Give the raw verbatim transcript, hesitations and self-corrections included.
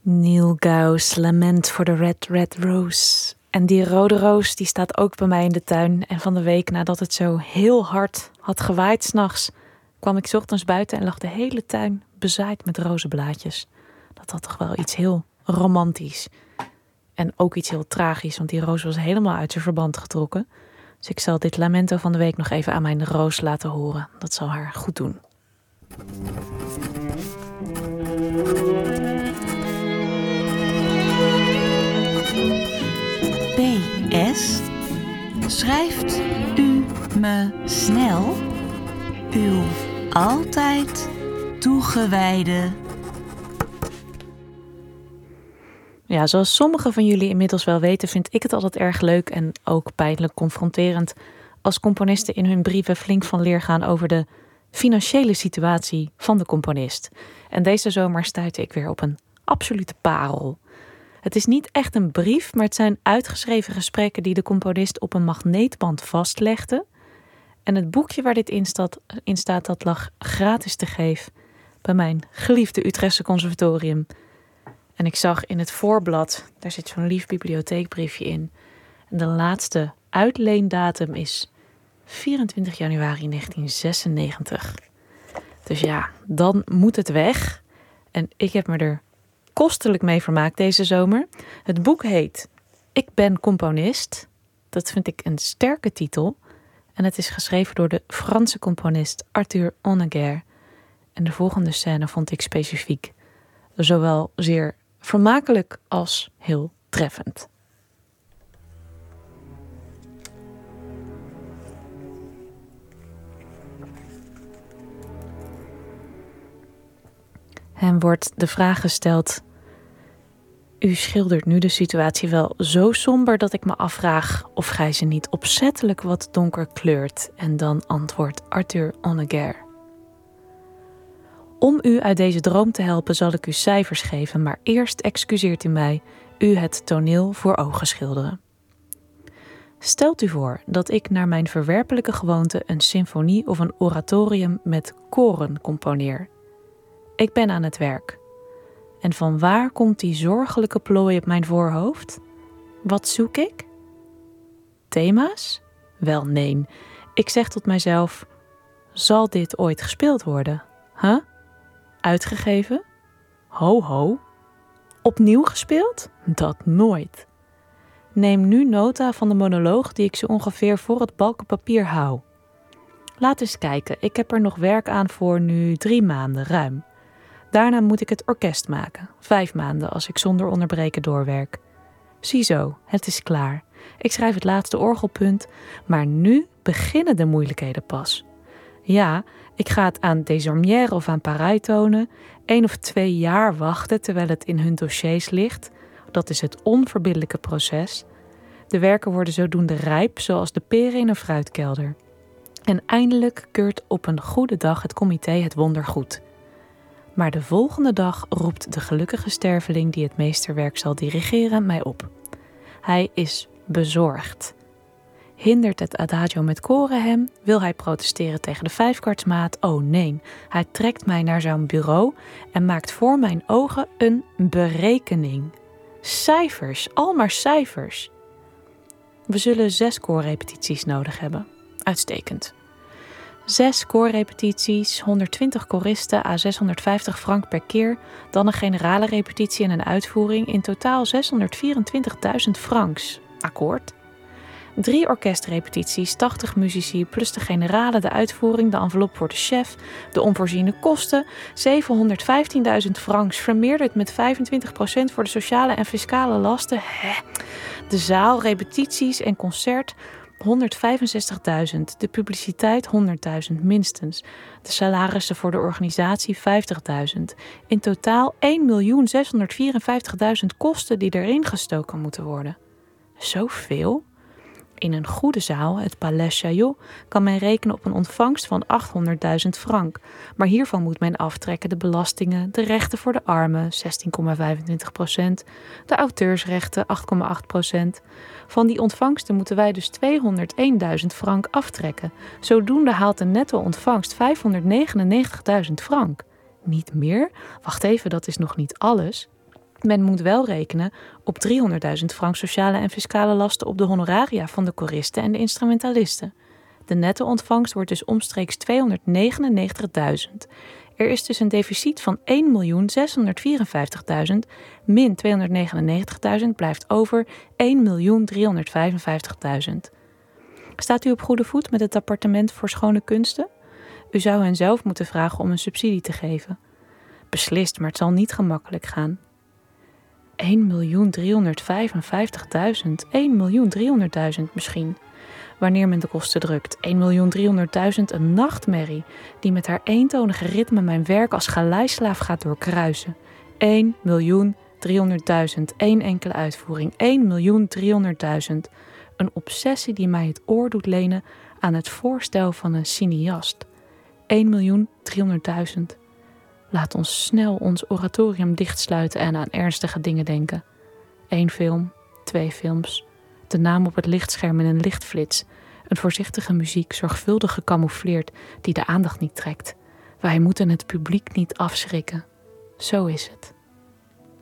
Neil Gauss, Lament for the Red Red Rose. En die rode roos die staat ook bij mij in de tuin. En van de week nadat het zo heel hard had gewaaid 's nachts, kwam ik 's ochtends buiten en lag de hele tuin bezaaid met rozenblaadjes. Dat had toch wel iets heel romantisch. En ook iets heel tragisch, want die roos was helemaal uit zijn verband getrokken. Dus ik zal dit lamento van de week nog even aan mijn roos laten horen. Dat zal haar goed doen. P S. Schrijft u me snel uw altijd toegewijde... Ja, zoals sommigen van jullie inmiddels wel weten, vind ik het altijd erg leuk en ook pijnlijk confronterend als componisten in hun brieven flink van leer gaan over de financiële situatie van de componist. En deze zomer stuitte ik weer op een absolute parel. Het is niet echt een brief, maar het zijn uitgeschreven gesprekken die de componist op een magneetband vastlegde. En het boekje waar dit in staat, in staat, dat lag gratis te geven bij mijn geliefde Utrechtse conservatorium. En ik zag in het voorblad, daar zit zo'n lief bibliotheekbriefje in. En de laatste uitleendatum is vierentwintig januari negentien zesennegentig. Dus ja, dan moet het weg. En ik heb me er kostelijk mee vermaakt deze zomer. Het boek heet Ik ben componist. Dat vind ik een sterke titel. En het is geschreven door de Franse componist Arthur Honegger. En de volgende scène vond ik specifiek zowel zeer vermakelijk als heel treffend. Hem wordt de vraag gesteld: u schildert nu de situatie wel zo somber dat ik me afvraag of gij ze niet opzettelijk wat donker kleurt. En dan antwoordt Arthur Honegger: om u uit deze droom te helpen zal ik u cijfers geven, maar eerst excuseert u mij u het toneel voor ogen schilderen. Stelt u voor dat ik naar mijn verwerpelijke gewoonte een symfonie of een oratorium met koren componeer. Ik ben aan het werk. En van waar komt die zorgelijke plooi op mijn voorhoofd? Wat zoek ik? Thema's? Wel nee. Ik zeg tot mijzelf: zal dit ooit gespeeld worden? Huh? Uitgegeven? Ho ho. Opnieuw gespeeld? Dat nooit. Neem nu nota van de monoloog die ik zo ongeveer voor het balken papier hou. Laat eens kijken, ik heb er nog werk aan voor nu drie maanden ruim. Daarna moet ik het orkest maken, vijf maanden als ik zonder onderbreken doorwerk. Ziezo, het is klaar. Ik schrijf het laatste orgelpunt, maar nu beginnen de moeilijkheden pas. Ja, ik ga het aan Desormières of aan Parijs tonen, één of twee jaar wachten terwijl het in hun dossiers ligt. Dat is het onverbiddelijke proces. De werken worden zodoende rijp, zoals de peren in een fruitkelder. En eindelijk keurt op een goede dag het comité het wonder goed. Maar de volgende dag roept de gelukkige sterveling die het meesterwerk zal dirigeren mij op. Hij is bezorgd. Hindert het adagio met koren hem? Wil hij protesteren tegen de vijfkwartsmaat? Oh nee, hij trekt mij naar zijn bureau en maakt voor mijn ogen een berekening. Cijfers, al maar cijfers. We zullen zes koorrepetities nodig hebben. Uitstekend. Zes koorrepetities, honderdtwintig koristen à zeshonderdvijftig frank per keer, dan een generale repetitie en een uitvoering, in totaal zeshonderdvierentwintigduizend francs. Akkoord. Drie orkestrepetities, tachtig muzici, plus de generale, de uitvoering, de envelop voor de chef, de onvoorziene kosten, zevenhonderdvijftienduizend francs, vermeerderd met vijfentwintig procent voor de sociale en fiscale lasten. Hè? De zaal, repetities en concert, honderdvijfenzestigduizend, de publiciteit honderdduizend minstens, de salarissen voor de organisatie vijftigduizend. In totaal één miljoen zeshonderdvierenvijftigduizend kosten die erin gestoken moeten worden. Zoveel? In een goede zaal, het Palais Chaillot, kan men rekenen op een ontvangst van achthonderdduizend frank. Maar hiervan moet men aftrekken de belastingen, de rechten voor de armen, zestien komma vijfentwintig procent, de auteursrechten, acht komma acht procent. Van die ontvangsten moeten wij dus tweehonderdeenduizend frank aftrekken. Zodoende haalt de netto ontvangst vijfhonderdnegenennegentigduizend frank. Niet meer? Wacht even, dat is nog niet alles. Men moet wel rekenen op driehonderdduizend frank sociale en fiscale lasten op de honoraria van de koristen en de instrumentalisten. De netto-ontvangst wordt dus omstreeks tweehonderdnegenennegentigduizend. Er is dus een deficit van één miljoen zeshonderdvierenvijftigduizend min tweehonderdnegenennegentigduizend blijft over één miljoen driehonderdvijfenvijftigduizend. Staat u op goede voet met het appartement voor schone kunsten? U zou hen zelf moeten vragen om een subsidie te geven. Beslist, maar het zal niet gemakkelijk gaan. één miljoen driehonderdvijfenvijftigduizend, één miljoen driehonderdduizend misschien. Wanneer men de kosten drukt, één miljoen driehonderdduizend een nachtmerrie die met haar eentonige ritme mijn werk als galeislaaf gaat doorkruisen. één miljoen driehonderdduizend, één enkele uitvoering, één miljoen driehonderdduizend. Een obsessie die mij het oor doet lenen aan het voorstel van een cineast. één miljoen driehonderdduizend. Laat ons snel ons oratorium dichtsluiten en aan ernstige dingen denken. Eén film, twee films, de naam op het lichtscherm in een lichtflits, een voorzichtige muziek, zorgvuldig gecamoufleerd, die de aandacht niet trekt. Wij moeten het publiek niet afschrikken. Zo is het.